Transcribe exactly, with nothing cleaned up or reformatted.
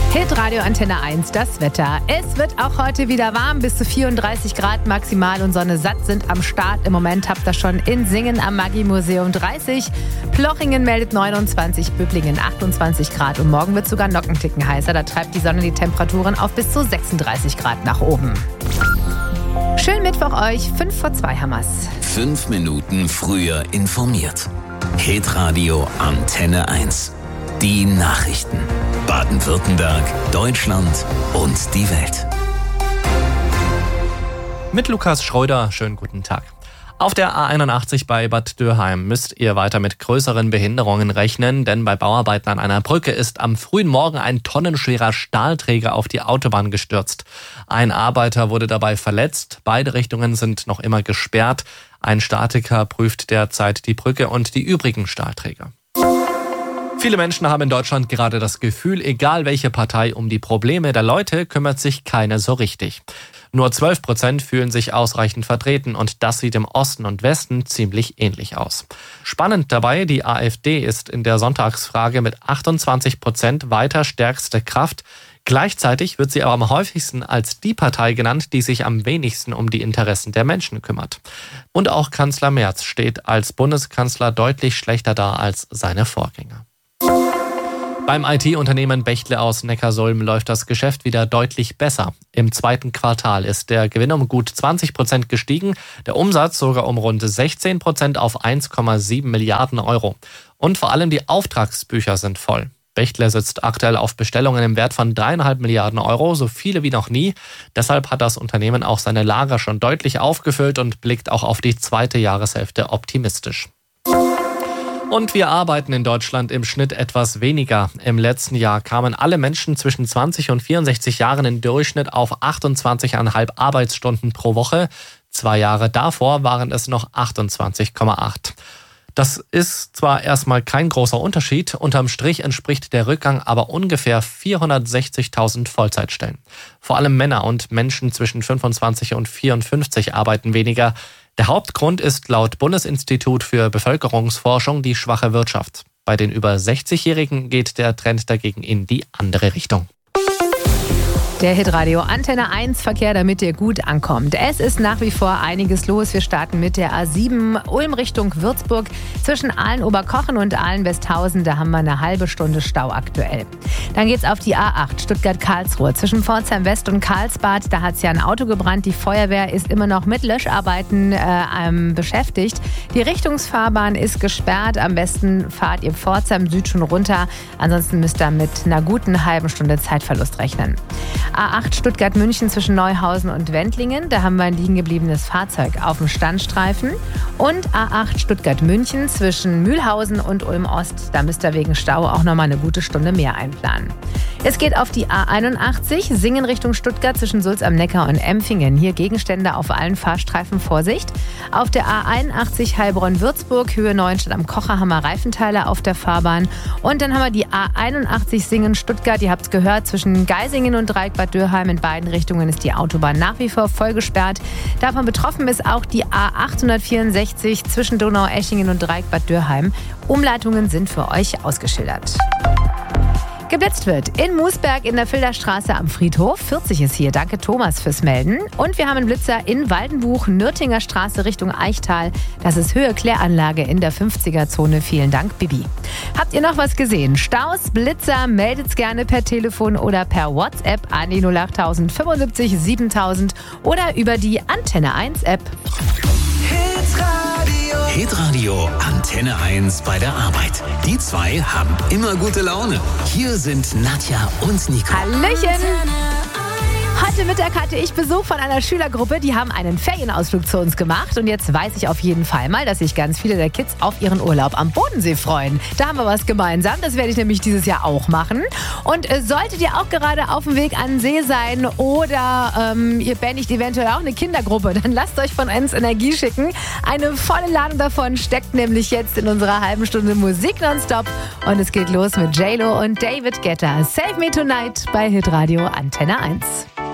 Hitradio Antenne eins, das Wetter. Es wird auch heute wieder warm, bis zu vierunddreißig Grad maximal und Sonne satt sind am Start. Im Moment habt ihr schon in Singen am Maggi-Museum dreißig, Plochingen meldet neunundzwanzig, Böblingen achtundzwanzig Grad und morgen wird sogar noch ein Ticken heißer. Da treibt die Sonne die Temperaturen auf bis zu sechsunddreißig Grad nach oben. Schönen Mittwoch euch, fünf vor zwei haben wir's. Fünf Minuten früher informiert. Hitradio Antenne eins. Die Nachrichten. Baden-Württemberg, Deutschland und die Welt. Mit Lukas Schröder, schönen guten Tag. Auf der A einundachtzig bei Bad Dürheim müsst ihr weiter mit größeren Behinderungen rechnen, denn bei Bauarbeiten an einer Brücke ist am frühen Morgen ein tonnenschwerer Stahlträger auf die Autobahn gestürzt. Ein Arbeiter wurde dabei verletzt, beide Richtungen sind noch immer gesperrt. Ein Statiker prüft derzeit die Brücke und die übrigen Stahlträger. Viele Menschen haben in Deutschland gerade das Gefühl, egal welche Partei, um die Probleme der Leute kümmert sich keine so richtig. Nur zwölf Prozent fühlen sich ausreichend vertreten und das sieht im Osten und Westen ziemlich ähnlich aus. Spannend dabei, die AfD ist in der Sonntagsfrage mit achtundzwanzig Prozent weiter stärkste Kraft. Gleichzeitig wird sie aber am häufigsten als die Partei genannt, die sich am wenigsten um die Interessen der Menschen kümmert. Und auch Kanzler Merz steht als Bundeskanzler deutlich schlechter da als seine Vorgänger. Beim I T-Unternehmen Bechtle aus Neckarsulm läuft das Geschäft wieder deutlich besser. Im zweiten Quartal ist der Gewinn um gut zwanzig Prozent gestiegen, der Umsatz sogar um rund sechzehn Prozent auf eins Komma sieben Milliarden Euro. Und vor allem die Auftragsbücher sind voll. Bechtle sitzt aktuell auf Bestellungen im Wert von dreieinhalb Milliarden Euro, so viele wie noch nie. Deshalb hat das Unternehmen auch seine Lager schon deutlich aufgefüllt und blickt auch auf die zweite Jahreshälfte optimistisch. Und wir arbeiten in Deutschland im Schnitt etwas weniger. Im letzten Jahr kamen alle Menschen zwischen zwanzig und vierundsechzig Jahren im Durchschnitt auf achtundzwanzig Komma fünf Arbeitsstunden pro Woche. Zwei Jahre davor waren es noch achtundzwanzig Komma acht. Das ist zwar erstmal kein großer Unterschied, unterm Strich entspricht der Rückgang aber ungefähr vierhundertsechzigtausend Vollzeitstellen. Vor allem Männer und Menschen zwischen fünfundzwanzig und vierundfünfzig arbeiten weniger. Der Hauptgrund ist laut Bundesinstitut für Bevölkerungsforschung die schwache Wirtschaft. Bei den über sechzigjährigen geht der Trend dagegen in die andere Richtung. Der Hitradio Antenne eins Verkehr, damit ihr gut ankommt. Es ist nach wie vor einiges los. Wir starten mit der A sieben Ulm Richtung Würzburg. Zwischen Aalen-Oberkochen und Aalen-Westhausen, da haben wir eine halbe Stunde Stau aktuell. Dann geht's auf die A acht Stuttgart-Karlsruhe. Zwischen Pforzheim West und Karlsbad, da hat's ja ein Auto gebrannt. Die Feuerwehr ist immer noch mit Löscharbeiten äh, ähm, beschäftigt. Die Richtungsfahrbahn ist gesperrt. Am besten fahrt ihr Pforzheim Süd schon runter. Ansonsten müsst ihr mit einer guten halben Stunde Zeitverlust rechnen. A acht Stuttgart-München zwischen Neuhausen und Wendlingen. Da haben wir ein liegen gebliebenes Fahrzeug auf dem Standstreifen. Und A acht Stuttgart-München zwischen Mühlhausen und Ulm-Ost. Da müsst ihr wegen Stau auch nochmal eine gute Stunde mehr einplanen. Es geht auf die A einundachtzig, Singen Richtung Stuttgart zwischen Sulz am Neckar und Empfingen. Hier Gegenstände auf allen Fahrstreifen, Vorsicht. Auf der A einundachtzig Heilbronn-Würzburg, Höhe Neuenstadt am Kocher, haben wir Reifenteile auf der Fahrbahn. Und dann haben wir die A einundachtzig Singen-Stuttgart, ihr habt es gehört, zwischen Geisingen und Dreieck-Bad Dürheim. In beiden Richtungen ist die Autobahn nach wie vor voll gesperrt. Davon betroffen ist auch die A achthundertvierundsechzig zwischen Donaueschingen und Dreieck-Bad Dürheim. Umleitungen sind für euch ausgeschildert. Geblitzt wird in Moosberg in der Filderstraße am Friedhof. vierzig ist hier. Danke Thomas fürs Melden. Und wir haben einen Blitzer in Waldenbuch, Nürtinger Straße Richtung Eichtal. Das ist Höhe Kläranlage in der fünfziger-Zone. Vielen Dank, Bibi. Habt ihr noch was gesehen? Staus, Blitzer, meldet's gerne per Telefon oder per WhatsApp an die null acht tausend fünfundsiebzig siebentausend oder über die Antenne eins App. Hitradio Antenne eins bei der Arbeit. Die zwei haben immer gute Laune. Hier sind Nadja und Nico. Hallöchen! Heute Mittag hatte ich Besuch von einer Schülergruppe, die haben einen Ferienausflug zu uns gemacht und jetzt weiß ich auf jeden Fall mal, dass sich ganz viele der Kids auf ihren Urlaub am Bodensee freuen. Da haben wir was gemeinsam, das werde ich nämlich dieses Jahr auch machen. Und äh, solltet ihr auch gerade auf dem Weg an den See sein oder ähm, ihr bändigt eventuell auch eine Kindergruppe, dann lasst euch von uns Energie schicken. Eine volle Ladung davon steckt nämlich jetzt in unserer halben Stunde Musik nonstop und es geht los mit J-Lo und David Guetta. Save Me Tonight bei Hitradio Antenne eins.